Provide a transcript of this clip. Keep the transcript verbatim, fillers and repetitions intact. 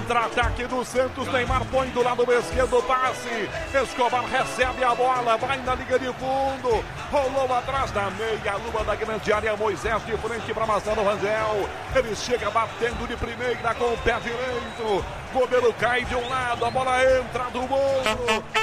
Contra-ataque do Santos, Neymar põe do lado esquerdo o passe. Escobar recebe a bola, vai na linha de fundo. Rolou atrás da meia-lua da grande área. Moisés de frente para Marcelo Rangel. Ele chega batendo de primeira com o pé direito. Goleiro cai de um lado, a bola entra do outro.